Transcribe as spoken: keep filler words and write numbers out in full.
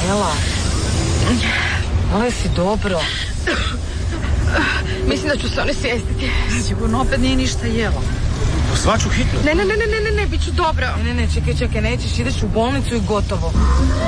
Nela, ali si dobro. Mislim da ću se onesvijestiti. Sigurno opet nije ništa jela. Svaću hitno. Ne, ne, ne, ne, ne, ne, bit ću dobro. Ne, ne, ne, čekaj, čekaj, nećeš, ideš u bolnicu i gotovo.